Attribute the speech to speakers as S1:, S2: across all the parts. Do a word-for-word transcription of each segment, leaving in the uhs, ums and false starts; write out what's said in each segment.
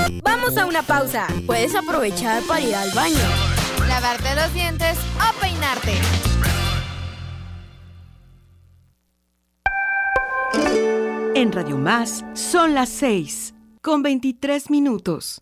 S1: Vamos a una pausa. Puedes aprovechar para ir al baño,
S2: lavarte los dientes o peinarte.
S3: En Radio Más son las seis, con veintitrés minutos.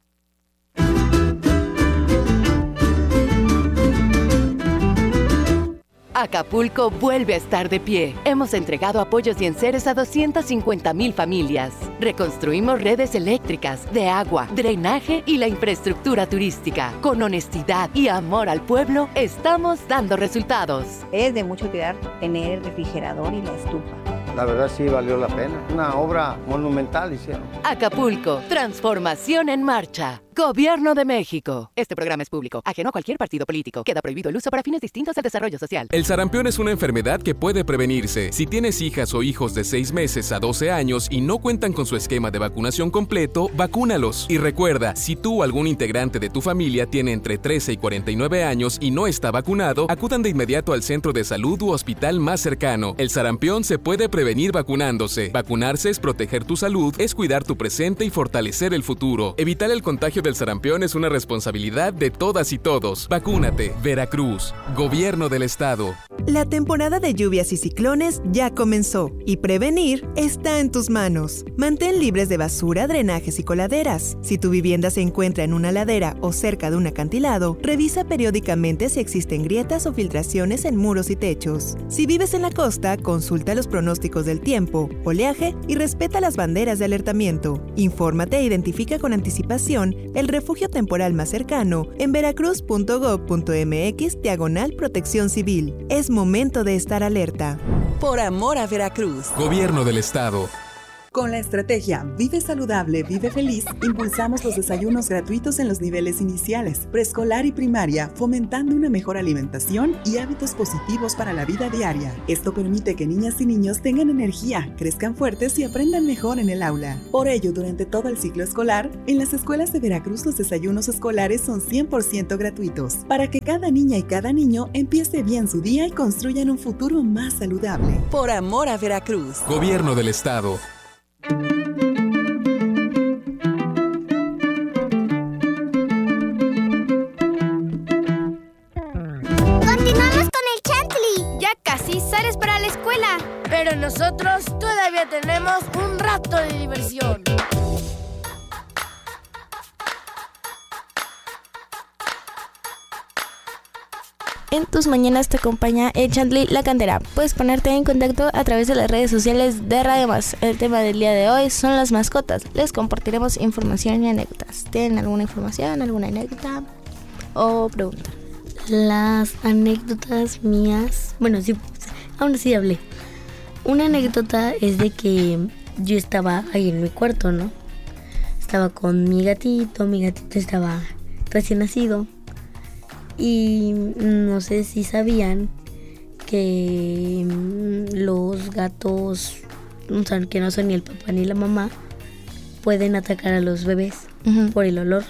S4: Acapulco vuelve a estar de pie. Hemos entregado apoyos y enseres a doscientas cincuenta mil familias. Reconstruimos redes eléctricas, de agua, drenaje y la infraestructura turística. Con honestidad y amor al pueblo, estamos dando resultados.
S5: Es de mucha utilidad tener el refrigerador y la estufa.
S6: La verdad sí valió la pena. Una obra monumental hicieron.
S4: Acapulco, transformación en marcha. Gobierno de México. Este programa es público, ajeno a cualquier partido político. Queda prohibido el uso para fines distintos al desarrollo social.
S7: El sarampión es una enfermedad que puede prevenirse. Si tienes hijas o hijos de seis meses a doce años y no cuentan con su esquema de vacunación completo, vacúnalos. Y recuerda, si tú o algún integrante de tu familia tiene entre trece y cuarenta y nueve años y no está vacunado, acudan de inmediato al centro de salud u hospital más cercano. El sarampión se puede prevenir vacunándose. Vacunarse es proteger tu salud, es cuidar tu presente y fortalecer el futuro. Evitar el contagio del sarampión es una responsabilidad de todas y todos. Vacúnate. Veracruz. Gobierno del Estado.
S8: La temporada de lluvias y ciclones ya comenzó y prevenir está en tus manos. Mantén libres de basura, drenajes y coladeras. Si tu vivienda se encuentra en una ladera o cerca de un acantilado, revisa periódicamente si existen grietas o filtraciones en muros y techos. Si vives en la costa, consulta los pronósticos del tiempo, oleaje y respeta las banderas de alertamiento. Infórmate e identifica con anticipación el refugio temporal más cercano en veracruz punto gob punto mx diagonal protección civil. Es momento de estar alerta.
S3: Por amor a Veracruz.
S7: Gobierno del Estado.
S9: Con la estrategia Vive Saludable, Vive Feliz, impulsamos los desayunos gratuitos en los niveles iniciales, preescolar y primaria, fomentando una mejor alimentación y hábitos positivos para la vida diaria. Esto permite que niñas y niños tengan energía, crezcan fuertes y aprendan mejor en el aula. Por ello, durante todo el ciclo escolar, en las escuelas de Veracruz los desayunos escolares son cien por ciento gratuitos, para que cada niña y cada niño empiece bien su día y construyan un futuro más saludable.
S3: Por amor a Veracruz.
S7: Gobierno del Estado.
S10: Continuamos con el Chantley.
S1: Ya casi sales para la escuela, pero nosotros todavía tenemos un rato de diversión.
S11: En tus mañanas te acompaña el Chantley La Cantera. Puedes ponerte en contacto a través de las redes sociales de Radio Más. El tema del día de hoy son las mascotas. Les compartiremos información y anécdotas. ¿Tienen alguna información, alguna anécdota o pregunta?
S12: Las anécdotas mías, bueno, sí, aún así hablé. Una anécdota es de que yo estaba ahí en mi cuarto, ¿no? Estaba con mi gatito, mi gatito estaba recién nacido. Y no sé si sabían que los gatos, o sea, que no son ni el papá ni la mamá, pueden atacar a los bebés uh-huh. por el olor.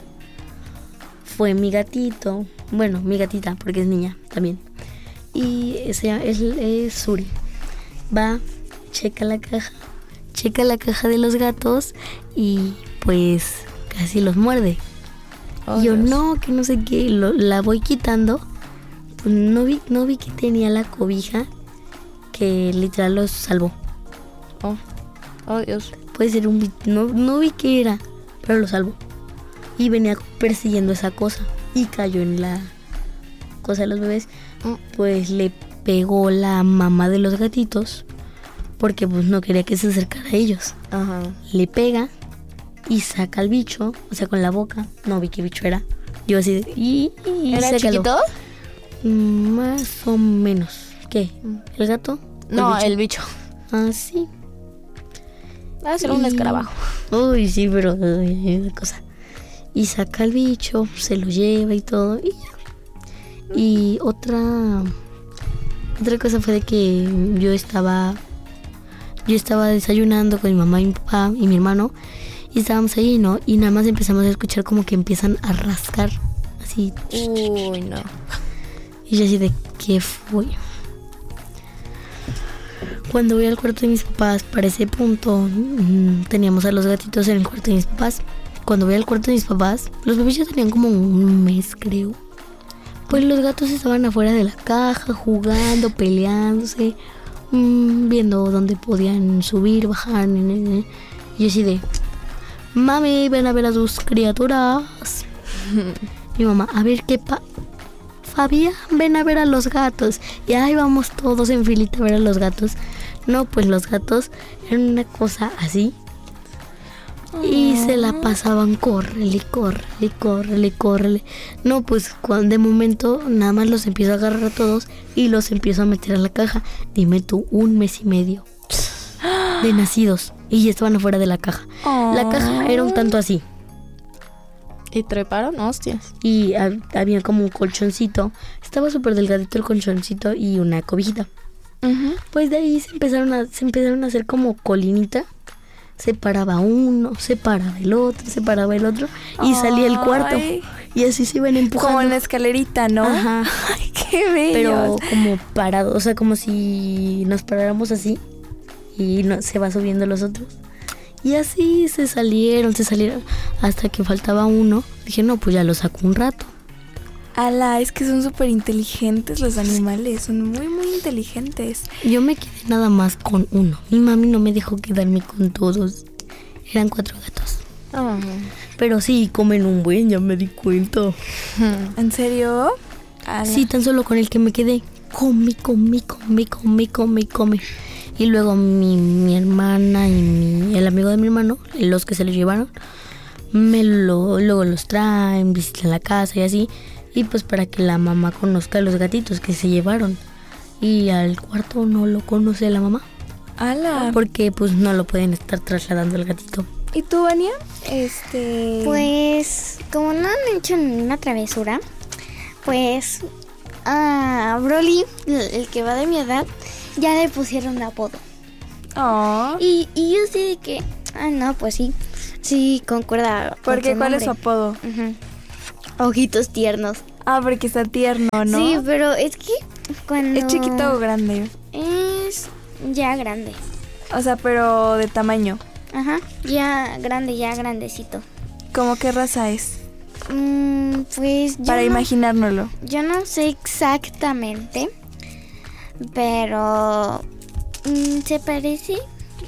S12: Fue mi gatito, bueno, mi gatita, porque es niña también. Y ese es, es Suri. Va, checa la caja, checa la caja de los gatos y pues casi los muerde. Oh, yo Dios. no, que no sé qué, lo, la voy quitando, pues no vi, no vi que tenía la cobija que literal los salvó.
S11: Oh, oh Dios.
S12: Puede ser un, no, no vi qué era, pero lo salvó. Y venía persiguiendo esa cosa y cayó en la cosa de los bebés. Mm. Pues le pegó la mamá de los gatitos porque pues no quería que se acercara a ellos.
S11: Ajá.
S12: Le pega y saca al bicho, o sea, con la boca. No vi qué bicho era. Yo así de... Y, y
S11: ¿Era sácalo. chiquito?
S12: Más o menos. ¿Qué? ¿El gato?
S11: No,
S12: el
S11: el bicho.
S12: Ah, sí.
S11: Ah, será y... un escarabajo.
S12: Uy, sí, pero... Uy, cosa. Y saca al bicho, se lo lleva y todo. Y ya. Y otra... Otra cosa fue de que yo estaba... Yo estaba desayunando con mi mamá y mi papá y mi hermano. Y estábamos ahí, ¿no? Y nada más empezamos a escuchar como que empiezan a rascar. Así.
S11: Uy, no.
S12: Y yo así de, ¿qué fue? Cuando voy al cuarto de mis papás, para ese punto, mmm, teníamos a los gatitos en el cuarto de mis papás. cuando voy al cuarto de mis papás, los bebés ya tenían como un mes, creo. Pues los gatos estaban afuera de la caja, jugando, peleándose, mmm, viendo dónde podían subir, bajar. Y yo así de, mami, ven a ver a tus criaturas. Mi mamá, a ver qué pa... Fabián, ven a ver a los gatos. Y ahí vamos todos en filita a ver a los gatos. No, pues los gatos eran una cosa así. Y se la pasaban, córrele, córrele, córrele, córrele. No, pues cuando de momento nada más los empiezo a agarrar a todos y los empiezo a meter a la caja. Dime tú, un mes y medio de nacidos y ya estaban afuera de la caja. Oh. La caja era un tanto así.
S11: ¿Y treparon? Hostias.
S12: Y hab- había como un colchoncito. Estaba súper delgadito el colchoncito y una cobijita. Uh-huh. Pues de ahí se empezaron a, se empezaron a hacer como colinita. Se paraba uno, se paraba el otro, se paraba el otro y Ay. salía el cuarto. Y así se iban empujando.
S13: Como en la escalerita, ¿no?
S12: Ajá.
S13: Ay, qué bello.
S12: Pero como parado, o sea, como si nos paráramos así y no, se va subiendo los otros. Y así se salieron, se salieron hasta que faltaba uno. Dije, no, pues ya lo saco un rato.
S13: Ala, es que son súper inteligentes los animales, son muy, muy inteligentes.
S12: Yo me quedé nada más con uno. Mi mami no me dejó quedarme con todos. Eran cuatro gatos. Oh. Pero sí, comen un buen, ya me di cuenta.
S13: ¿En serio?
S12: Ala. Sí, tan solo con el que me quedé. Come, come, come, come, come, come. Y luego mi, mi hermana y mi, el amigo de mi hermano, los que se los llevaron, me lo, luego los traen, visitan la casa y así. Y pues para que la mamá conozca a los gatitos que se llevaron. Y al cuarto no lo conoce la mamá.
S13: ¡Hala!
S12: Porque pues no lo pueden estar trasladando al gatito.
S13: ¿Y tú, Vania? Este...
S10: Pues como no han hecho ninguna travesura, pues a Broly, el que va de mi edad, ya le pusieron apodo.
S13: Oh.
S10: Y, y yo sí de que, ah no, pues sí, sí concuerda.
S13: ¿Por qué? ¿Cuál es su apodo?
S10: Uh-huh. Ojitos tiernos.
S13: Ah, porque está tierno, ¿no?
S10: Sí, pero es que cuando...
S13: ¿Es chiquito o grande?
S10: Es ya grande.
S13: O sea, pero de tamaño.
S10: Ajá, ya grande, ya grandecito.
S13: ¿Cómo qué raza es?
S10: Mm, pues
S13: Para
S10: no,
S13: imaginárnoslo.
S10: Yo no sé exactamente, pero mm, se parece...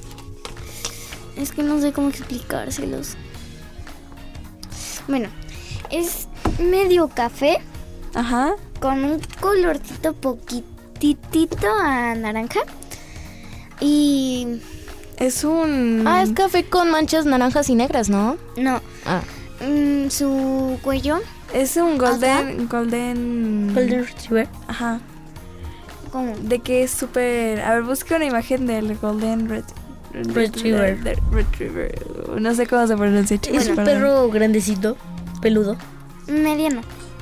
S10: Es que no sé cómo explicárselos. Bueno, es medio café.
S13: Ajá.
S10: Con un colorcito poquitito a naranja. Y...
S13: Es un...
S11: Ah, es café con manchas naranjas y negras, ¿no?
S10: No.
S11: Ah.
S10: Mm, su cuello...
S13: Es un golden... Golden...
S12: Golden Retriever.
S13: Ajá.
S10: ¿Cómo?
S13: De que es súper... A ver, busca una imagen del Golden Red...
S12: Retriever.
S13: Red, Retriever. No sé cómo se pronuncia, chicos.
S12: Es un perdón. Perro grandecito, peludo.
S10: Mediano.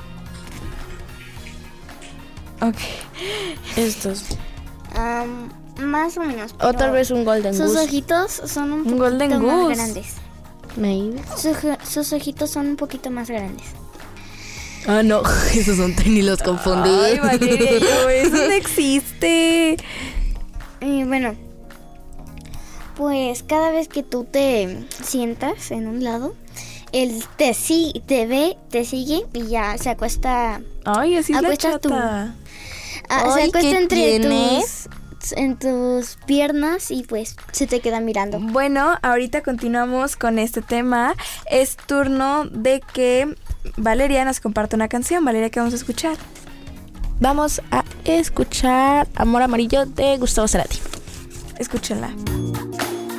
S13: Ok.
S11: Estos.
S10: Um, más o menos.
S11: O tal vez un Golden
S10: sus
S11: Goose.
S10: Sus ojitos son un,
S13: un
S10: poquito
S13: golden
S10: más
S13: goose.
S10: grandes.
S11: Maybe.
S10: Sus, sus ojitos son un poquito más grandes.
S11: Ah, no. Esos son ni los confundí.
S13: Ay, Valeria, yo, eso no existe.
S10: Y bueno, pues cada vez que tú te sientas en un lado, él te sigue, te ve, te sigue y ya se acuesta.
S13: Ay, así es la chata.
S10: Tu, ah, Ay, se acuesta entre tus, en tus piernas y pues se te queda mirando.
S13: Bueno, ahorita continuamos con este tema. Es turno de que Valeria nos comparta una canción. Valeria, ¿qué vamos a escuchar?
S11: Vamos a escuchar Amor Amarillo de Gustavo Cerati.
S13: Escúchala.